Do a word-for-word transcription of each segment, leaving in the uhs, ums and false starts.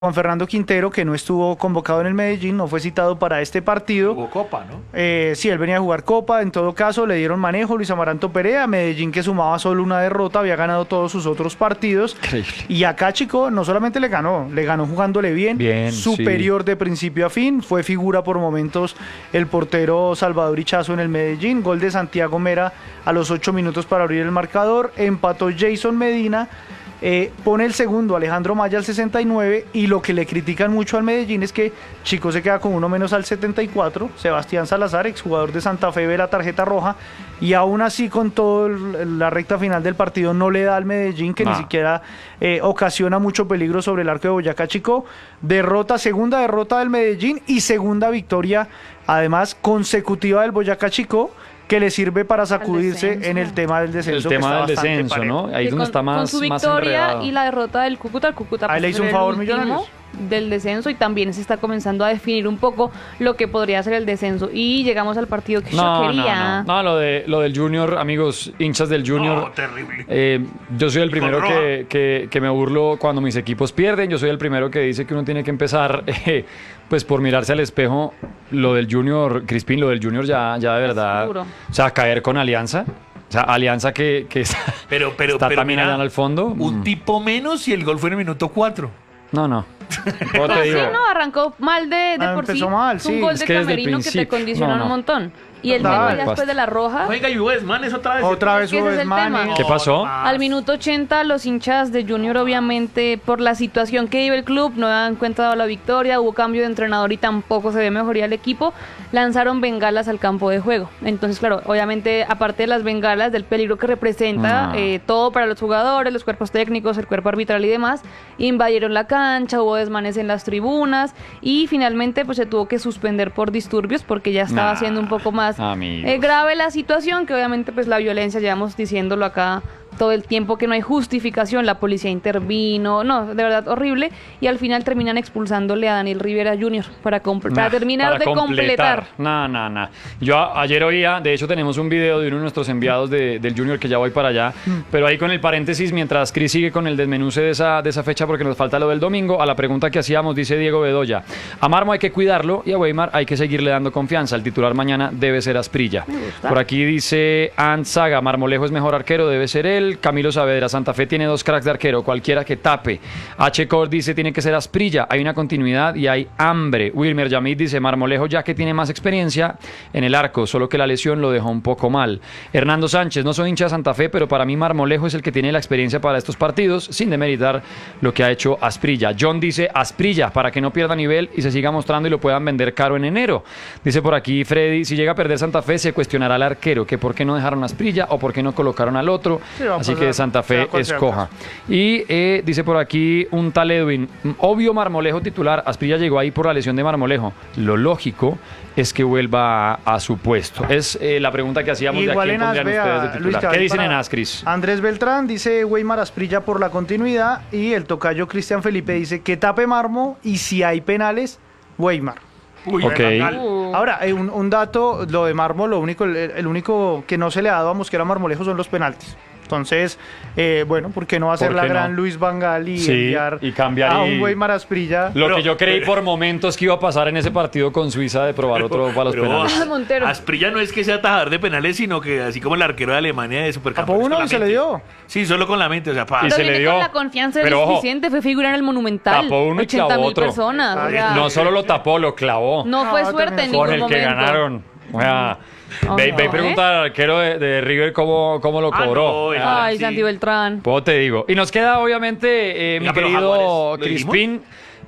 Juan Fernando Quintero, que no estuvo convocado en el Medellín, no fue citado para este partido. Jugó Copa, ¿no? Eh, sí, él venía a jugar Copa, en todo caso le dieron manejo Luis Amaranto Perea, Medellín que sumaba solo una derrota, había ganado todos sus otros partidos. Increíble. Y acá, chico, no solamente le ganó, le ganó jugándole bien, bien superior sí. de principio a fin, fue figura por momentos el portero Salvador Ichazo en el Medellín, gol de Santiago Mera a los ocho minutos para abrir el marcador, empató Jason Medina. Eh, pone el segundo Alejandro Maya al sesenta y nueve, y lo que le critican mucho al Medellín es que Chico se queda con uno menos al setenta y cuatro. Sebastián Salazar, exjugador de Santa Fe, ve la tarjeta roja y aún así con toda la recta final del partido no le da al Medellín, que nah. ni siquiera eh, ocasiona mucho peligro sobre el arco de Boyacá Chico. Derrota, segunda derrota del Medellín y segunda victoria además consecutiva del Boyacá Chico, que le sirve para sacudirse en el tema del descenso. El tema del descenso, parejo. ¿no? Ahí es donde está más con su victoria más y la derrota del Cúcuta, el Cúcuta ahí le hizo un favor Millonarios del descenso, y también se está comenzando a definir un poco lo que podría ser el descenso, y llegamos al partido que no, yo quería. No, no, no, lo, de, lo del Junior, amigos, hinchas del Junior. No, terrible. Eh, yo soy el primero que, que, que me burlo cuando mis equipos pierden, yo soy el primero que dice que uno tiene que empezar eh, pues por mirarse al espejo. Lo del Junior, Crispín, lo del Junior ya, ya de verdad, o sea, caer con Alianza. O sea, Alianza que, que está, pero, pero, está pero también mira, allá al fondo. Un mm. tipo menos y el gol fue en el minuto cuatro. No, no. ¿Cómo te digo? Sí, no, arrancó mal de, de ah, por sí. Mal, es un sí. gol es de que Camerino que te condiciona no, no. un montón. Y el mismo ya después de la roja. Oiga, y Hugo Desmanes otra vez. Otra vez Hugo Desmanes. ¿Qué pasó? Al minuto ochenta, los hinchas de Junior, obviamente, por la situación que vive el club, no dan cuenta de la victoria, hubo cambio de entrenador y tampoco se ve mejoría el equipo, lanzaron bengalas al campo de juego. Entonces, claro, obviamente, aparte de las bengalas, del peligro que representa, no. eh, todo para los jugadores, los cuerpos técnicos, el cuerpo arbitral y demás, invadieron la cancha, hubo desmanes en las tribunas, y finalmente, pues se tuvo que suspender por disturbios, porque ya estaba nah, siendo un poco más eh, grave la situación, que obviamente pues la violencia, llevamos diciéndolo acá todo el tiempo que no hay justificación, la policía intervino, no, de verdad horrible, y al final terminan expulsándole a Daniel Rivera junior para, nah, para terminar para de completar. completar. No, no, no. Yo a, ayer oía, de hecho tenemos un video de uno de nuestros enviados de, del Junior, que ya voy para allá, mm. pero ahí con el paréntesis, mientras Cris sigue con el desmenuce de esa, de esa fecha, porque nos falta lo del domingo, a la pregunta que hacíamos, dice Diego Bedoya: a Marmo hay que cuidarlo y a Weimar hay que seguirle dando confianza, el titular mañana debe ser Asprilla. Por aquí dice Ant Saga: Marmolejo es mejor arquero, debe ser él. Camilo Saavedra: Santa Fe tiene dos cracks de arquero, cualquiera que tape. H. Core dice: tiene que ser Asprilla, hay una continuidad y hay hambre. Wilmer Yamid dice: Marmolejo ya que tiene más experiencia en el arco, solo que la lesión lo dejó un poco mal. Hernando Sánchez: no soy hincha de Santa Fe, pero para mí Marmolejo es el que tiene la experiencia para estos partidos, sin demeritar lo que ha hecho Asprilla. John dice: Asprilla, para que no pierda nivel y se siga mostrando y lo puedan vender caro en enero. Dice por aquí Freddy: si llega a perder Santa Fe, se cuestionará al arquero, que por qué no dejaron a Asprilla o por qué no colocaron al otro. Sí, así que Santa Fe escoja. Y eh, dice por aquí un tal Edwin: obvio Marmolejo titular, Asprilla llegó ahí por la lesión de Marmolejo. Lo lógico es que vuelva a, a su puesto. Es eh, la pregunta que hacíamos. Igual de a quién pondrían ustedes de titular. Luis, ¿qué dicen en Ascris? Andrés Beltrán dice Weimar Asprilla por la continuidad, y el tocayo Cristian Felipe dice que tape Marmo y si hay penales, Weimar. Uy, okay. uh. Ahora, eh, un, un dato, lo de Marmo, lo único, el, el único que no se le ha dado a Mosquera Marmolejo son los penaltis. Entonces, eh, bueno, ¿por qué no hacer la no? gran Luis Van Gaal y sí, enviar y cambiar a y... un Weimar Asprilla? Lo pero, que yo creí pero, por momentos que iba a pasar en ese partido con Suiza de probar otro para los pero, penales. Montero. Asprilla no es que sea atajador de penales, sino que así como el arquero de Alemania de Supercampeones. Tapó uno y se le dio. Sí, solo con la mente, o sea, para. Y se le dio. Con la confianza pero, suficiente, fue figura en el Monumental. Tapó uno y clavó otro. personas. Ay, o sea, no solo lo tapó, lo clavó. No fue no, suerte en con ningún el momento. que ganaron. O sea, Oh, ve, no, ve y ¿eh? pregunta al arquero de, de River cómo, cómo lo Ah, cobró. no, Ah, Ay, sí. Santi Beltrán. pues te digo. Y nos queda obviamente, eh, mi Mira, pero querido Jaguares, ¿lo Crispín,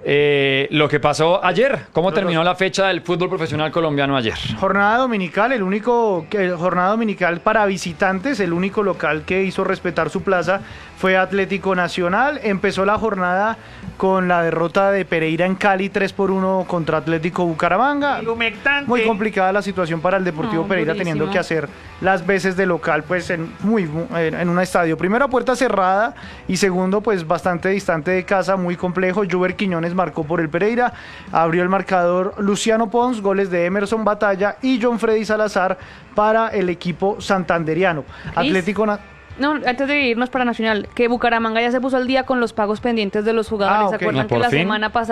eh, lo que pasó ayer. ¿Cómo Los terminó dos. la fecha del fútbol profesional colombiano ayer? Jornada dominical, el único que, jornada dominical para visitantes, el único local que hizo respetar su plaza fue Atlético Nacional. Empezó la jornada con la derrota de Pereira en Cali tres por uno contra Atlético Bucaramanga. Muy complicada la situación para el Deportivo No, Pereira, durísimo. teniendo que hacer las veces de local pues en, muy, en un estadio. Primero, a puerta cerrada, y segundo, pues bastante distante de casa, muy complejo. Juber Quiñones marcó por el Pereira, abrió el marcador Luciano Pons, goles de Emerson Batalla y John Freddy Salazar para el equipo santanderiano. Cris, Atlético Na No, antes de irnos para Nacional, que Bucaramanga ya se puso al día con los pagos pendientes de los jugadores. Ah, ok. ¿Se acuerdan Ah, que por la fin. semana pasada